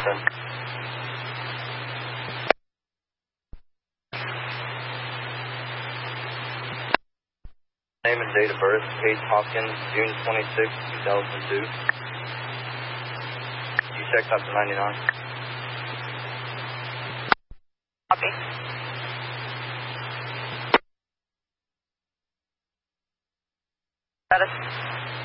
Name and date of birth, Kate Hopkins, June 26, 2002. You checked out to 99. Copy. Status.